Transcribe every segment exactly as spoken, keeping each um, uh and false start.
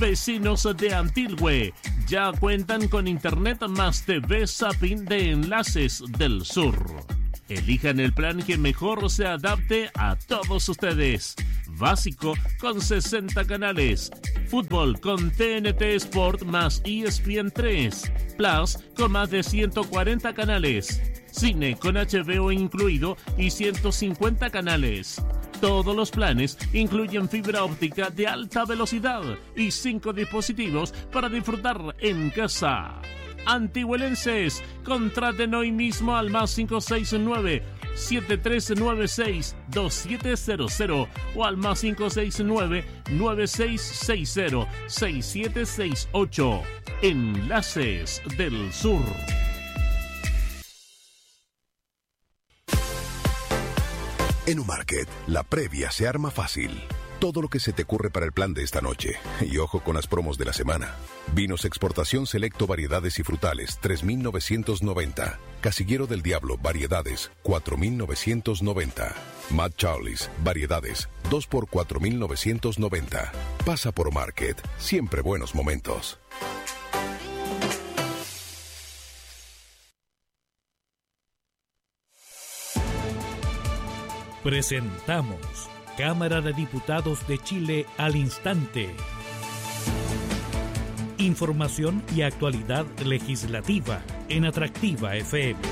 Vecinos de Antilhue ya cuentan con Internet más T V Zapping de Enlaces del Sur. Elijan el plan que mejor se adapte a todos ustedes. Básico con sesenta canales. Fútbol con T N T Sport más E S P N tres. Plus con más de ciento cuarenta canales. Cine con H B O incluido y ciento cincuenta canales. Todos los planes incluyen fibra óptica de alta velocidad y cinco dispositivos para disfrutar en casa. Antihuelenses, contraten hoy mismo al más cinco seis nueve, siete tres nueve seis, dos siete cero cero o al más cinco seis nueve, nueve seis seis cero, seis siete seis ocho. Enlaces del Sur. En Umarket, la previa se arma fácil. Todo lo que se te ocurre para el plan de esta noche. Y ojo con las promos de la semana. Vinos Exportación Selecto Variedades y Frutales, tres mil novecientos noventa. Casillero del Diablo Variedades, cuatro mil novecientos noventa. Mad Charlie's Variedades, dos por cuatro mil novecientos noventa. Pasa por Market, siempre buenos momentos. Presentamos Cámara de Diputados de Chile al instante. Información y actualidad legislativa en Atractiva F M.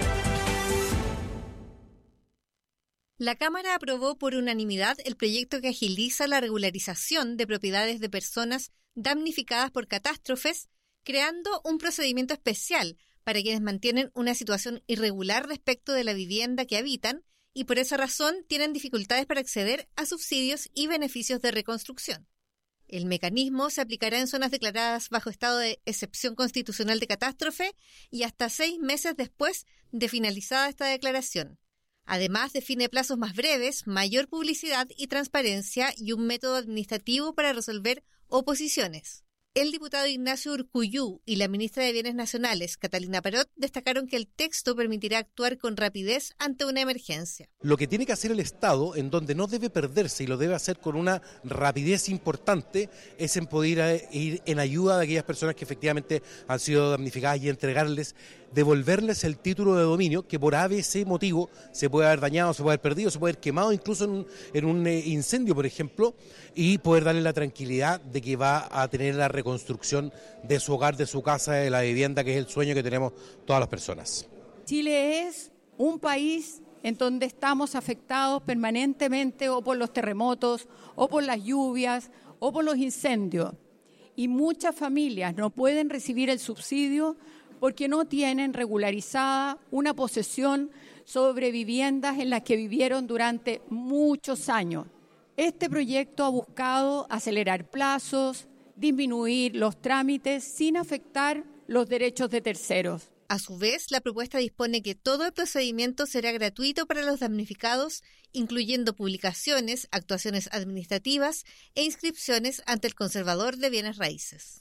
La Cámara aprobó por unanimidad el proyecto que agiliza la regularización de propiedades de personas damnificadas por catástrofes, creando un procedimiento especial para quienes mantienen una situación irregular respecto de la vivienda que habitan y por esa razón tienen dificultades para acceder a subsidios y beneficios de reconstrucción. El mecanismo se aplicará en zonas declaradas bajo estado de excepción constitucional de catástrofe y hasta seis meses después de finalizada esta declaración. Además, define plazos más breves, mayor publicidad y transparencia y un método administrativo para resolver oposiciones. El diputado Ignacio Urcullú y la ministra de Bienes Nacionales, Catalina Parot, destacaron que el texto permitirá actuar con rapidez ante una emergencia. Lo que tiene que hacer el Estado, en donde no debe perderse y lo debe hacer con una rapidez importante, es en poder ir en ayuda de aquellas personas que efectivamente han sido damnificadas y entregarles, devolverles el título de dominio que por A B C motivo se puede haber dañado, se puede haber perdido, se puede haber quemado incluso en un, en un eh, incendio, por ejemplo, y poder darle la tranquilidad de que va a tener la reconstrucción de su hogar, de su casa, de la vivienda, que es el sueño que tenemos todas las personas. Chile es un país en donde estamos afectados permanentemente o por los terremotos, o por las lluvias, o por los incendios. Y muchas familias no pueden recibir el subsidio porque no tienen regularizada una posesión sobre viviendas en las que vivieron durante muchos años. Este proyecto ha buscado acelerar plazos, disminuir los trámites sin afectar los derechos de terceros. A su vez, la propuesta dispone que todo el procedimiento será gratuito para los damnificados, incluyendo publicaciones, actuaciones administrativas e inscripciones ante el conservador de bienes raíces.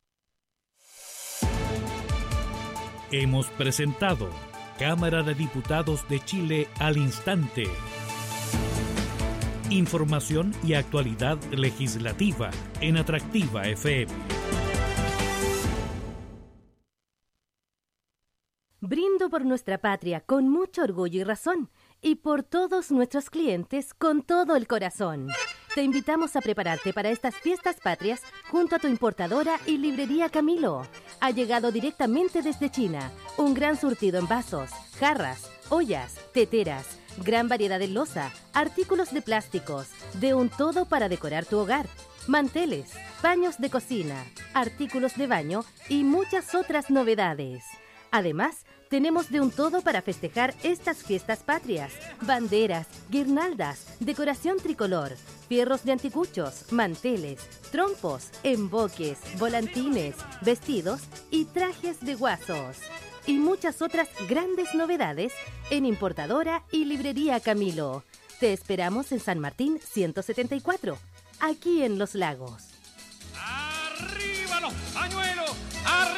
Hemos presentado Cámara de Diputados de Chile al instante. Información y actualidad legislativa en Atractiva F M. Brindo por nuestra patria con mucho orgullo y razón, y por todos nuestros clientes con todo el corazón. Te invitamos a prepararte para estas fiestas patrias junto a tu importadora y librería Camilo. Ha llegado directamente desde China un gran surtido en vasos, jarras, ollas, teteras, gran variedad de loza, artículos de plásticos, de un todo para decorar tu hogar, manteles, paños de cocina, artículos de baño y muchas otras novedades. Además, tenemos de un todo para festejar estas fiestas patrias: banderas, guirnaldas, decoración tricolor, fierros de anticuchos, manteles, trompos, emboques, volantines, vestidos y trajes de guasos. Y muchas otras grandes novedades en Importadora y Librería Camilo. Te esperamos en San Martín ciento setenta y cuatro, aquí en Los Lagos. ¡Arriba los pañuelos! ¡Arriba!